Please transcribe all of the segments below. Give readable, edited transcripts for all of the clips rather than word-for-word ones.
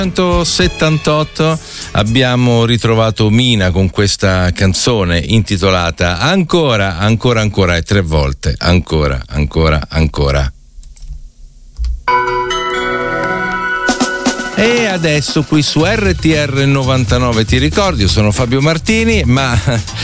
1978 abbiamo ritrovato Mina con questa canzone intitolata Ancora, ancora, ancora e 3 volte ancora, ancora, ancora. E adesso qui su RTR 99 ti ricordi, io sono Fabio Martini, ma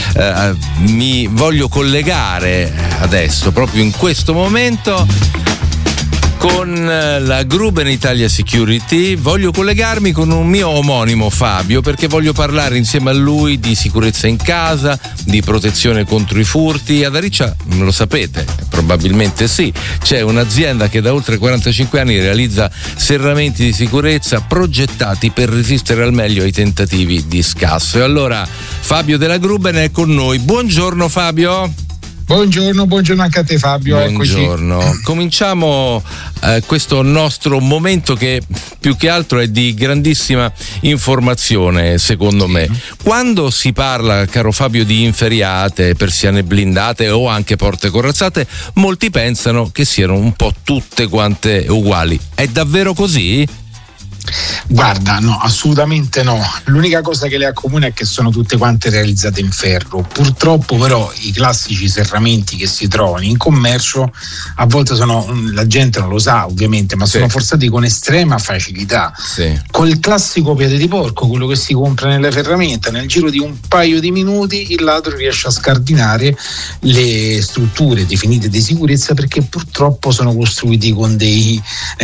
mi voglio collegare adesso, proprio in questo momento, con la Gruben Italia Security. Voglio collegarmi con un mio omonimo Fabio, perché voglio parlare insieme a lui di sicurezza in casa, di protezione contro i furti. Ad Ariccia, lo sapete, probabilmente sì, c'è un'azienda che da oltre 45 anni realizza serramenti di sicurezza progettati per resistere al meglio ai tentativi di scasso. E allora Fabio della Gruben è con noi. Buongiorno Fabio. Buongiorno anche a te Fabio. Buongiorno. Eccoci. Cominciamo questo nostro momento che più che altro è di grandissima informazione, secondo me. Quando si parla, caro Fabio, di inferriate, persiane blindate o anche porte corazzate, molti pensano che siano un po' tutte quante uguali. È davvero così? Guarda, no, assolutamente no. L'unica cosa che le accomuna è che sono tutte quante realizzate in ferro. Purtroppo però i classici serramenti che si trovano in commercio a volte la gente non lo sa ovviamente, ma sono forzati con estrema facilità. Col classico piede di porco, quello che si compra nelle ferramenta, nel giro di un paio di minuti il ladro riesce a scardinare le strutture definite di sicurezza, perché purtroppo sono costruiti con degli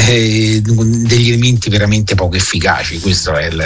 elementi veramente poco efficaci. Questo è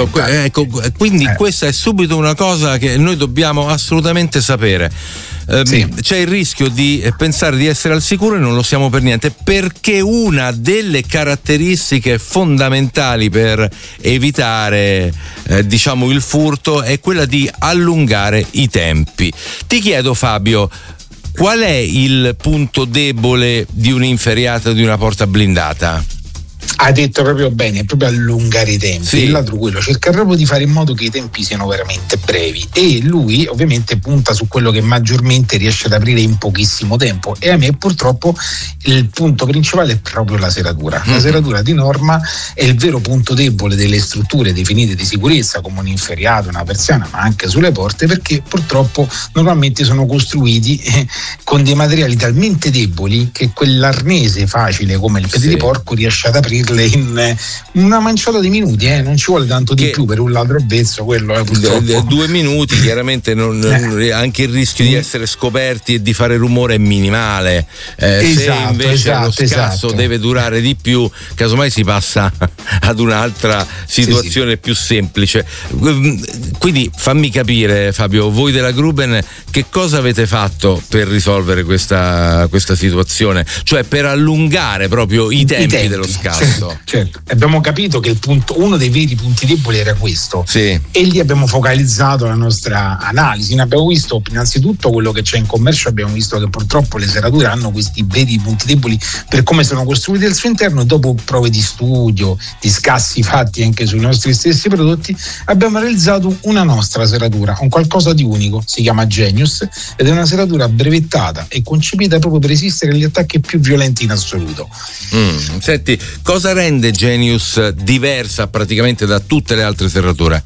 quindi questa è subito una cosa che noi dobbiamo assolutamente sapere. C'è il rischio di pensare di essere al sicuro e non lo siamo per niente, perché una delle caratteristiche fondamentali per evitare il furto è quella di allungare i tempi. Ti chiedo Fabio, qual è il punto debole di un'inferriata o di una porta blindata? Hai detto proprio bene, è proprio allungare i tempi. Il ladro quello cerca proprio di fare in modo che i tempi siano veramente brevi, e lui ovviamente punta su quello che maggiormente riesce ad aprire in pochissimo tempo, e a me purtroppo il punto principale è proprio la serratura. La serratura di norma è il vero punto debole delle strutture definite di sicurezza, come un inferriato, una persiana, ma anche sulle porte, perché purtroppo normalmente sono costruiti con dei materiali talmente deboli che quell'arnese facile come il piede di porco riesce ad aprirle in una manciata di minuti, non ci vuole tanto di più per un ladro avvezzo, quello purtroppo. 2 minuti, chiaramente anche il rischio di essere scoperti e di fare rumore è minimale. Se invece lo scasso deve durare di più, casomai si passa ad un'altra situazione più semplice. Quindi fammi capire Fabio, voi della Gruben che cosa avete fatto per risolvere questa situazione, cioè per allungare proprio i tempi dello scasso? Certo. Abbiamo capito che uno dei veri punti deboli era questo, e lì abbiamo focalizzato la nostra analisi. Ne abbiamo visto innanzitutto quello che c'è in commercio, abbiamo visto che purtroppo le serrature hanno questi veri punti deboli per come sono costruite al suo interno. Dopo prove di studio, di scassi fatti anche sui nostri stessi prodotti, abbiamo realizzato una nostra serratura, un qualcosa di unico, si chiama Genius, ed è una serratura brevettata e concepita proprio per resistere agli attacchi più violenti in assoluto. Senti, cosa rende Genius diversa praticamente da tutte le altre serrature?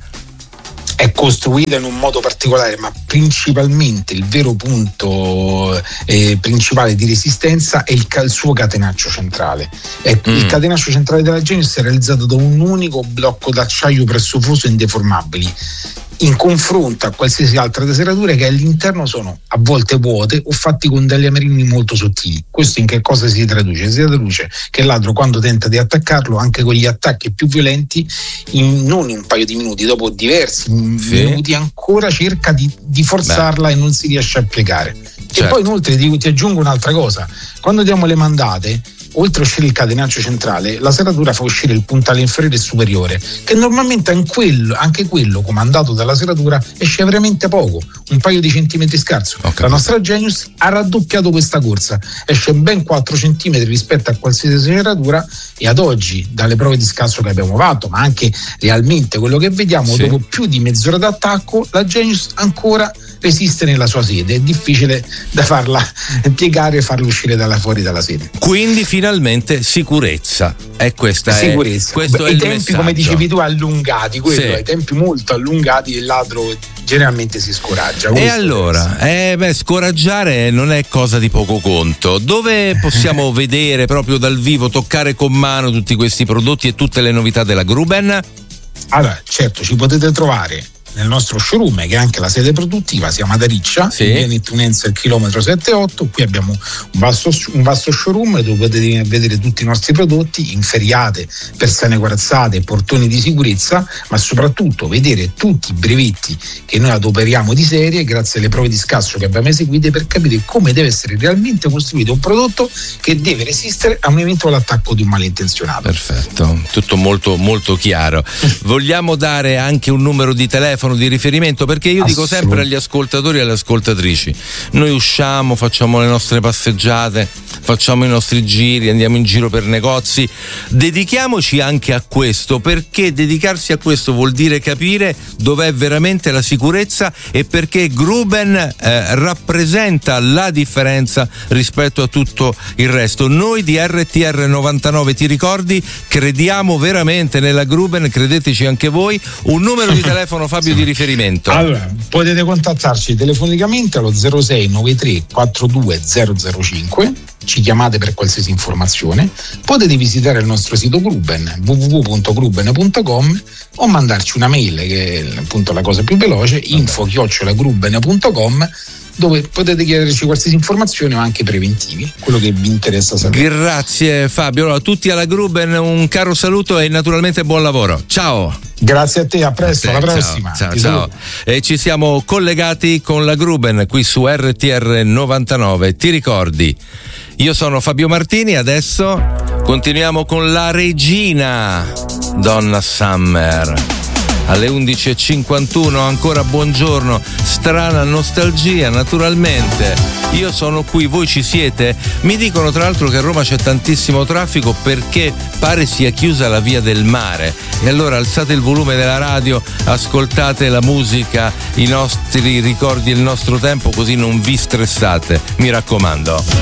È costruita in un modo particolare, ma principalmente il vero punto principale di resistenza è il suo catenaccio centrale. Il catenaccio centrale della Genius è realizzato da un unico blocco d'acciaio pressofuso indeformabili, in confronto a qualsiasi altra serratura che all'interno sono a volte vuote o fatti con degli amerini molto sottili. Questo in che cosa si traduce? Si traduce che il ladro, quando tenta di attaccarlo, anche con gli attacchi più violenti, non in un paio di minuti, dopo diversi minuti ancora cerca di forzarla e non si riesce a piegare. E poi inoltre ti aggiungo un'altra cosa: quando diamo le mandate, oltre a uscire il catenaccio centrale, la serratura fa uscire il puntale inferiore e superiore, che normalmente anche quello comandato dalla serratura esce veramente poco, un paio di centimetri scarso. La nostra Genius ha raddoppiato questa corsa, esce ben 4 centimetri rispetto a qualsiasi serratura, e ad oggi, dalle prove di scasso che abbiamo fatto, ma anche realmente quello che vediamo, dopo più di mezz'ora d'attacco, la Genius ancora resiste nella sua sede, è difficile da farla piegare e farla uscire fuori dalla sede. Quindi finalmente sicurezza. E questa sicurezza. Questo è i il tempi, messaggio. come dicevi tu, allungati, quello, sì. ai tempi molto allungati il ladro generalmente si scoraggia. E allora, scoraggiare non è cosa di poco conto. Dove possiamo vedere proprio dal vivo, toccare con mano tutti questi prodotti e tutte le novità della Gruben? Allora, certo, ci potete trovare nel nostro showroom, che è anche la sede produttiva, siamo ad Ariccia, sì. in via Nettunense al chilometro 7-8. Qui abbiamo un vasto showroom dove potete vedere tutti i nostri prodotti, inferriate, persiane corazzate, portoni di sicurezza, ma soprattutto vedere tutti i brevetti che noi adoperiamo di serie grazie alle prove di scasso che abbiamo eseguite per capire come deve essere realmente costruito un prodotto che deve resistere a un eventuale attacco di un malintenzionato. Perfetto, tutto molto molto chiaro. Vogliamo dare anche un numero di telefono di riferimento, perché io dico sempre agli ascoltatori e alle ascoltatrici: noi usciamo, facciamo le nostre passeggiate, facciamo i nostri giri, andiamo in giro per negozi, dedichiamoci anche a questo, perché dedicarsi a questo vuol dire capire dov'è veramente la sicurezza e perché Gruben rappresenta la differenza rispetto a tutto il resto. Noi di RTR 99 Ti Ricordi crediamo veramente nella Gruben, credeteci anche voi. Un numero di telefono, Fabio, di riferimento. Allora, potete contattarci telefonicamente allo 06 93 42 005, ci chiamate per qualsiasi informazione, potete visitare il nostro sito Gruben, www.gruben.com, o mandarci una mail, che è appunto la cosa più veloce, info@gruben.com, dove potete chiederci qualsiasi informazione o anche preventivi, quello che vi interessa sapere. Grazie Fabio. Allora, tutti alla Gruben un caro saluto e naturalmente buon lavoro. Ciao. Grazie a te, a presto, alla prossima. Ciao. E ci siamo collegati con la Gruben qui su RTR 99. Ti ricordi? Io sono Fabio Martini, adesso continuiamo con la regina Donna Summer. Alle 11.51 ancora buongiorno, strana nostalgia naturalmente. Io sono qui, voi ci siete? Mi dicono tra l'altro che a Roma c'è tantissimo traffico perché pare sia chiusa la via del mare, e allora alzate il volume della radio, ascoltate la musica, i nostri ricordi e il nostro tempo, così non vi stressate, mi raccomando.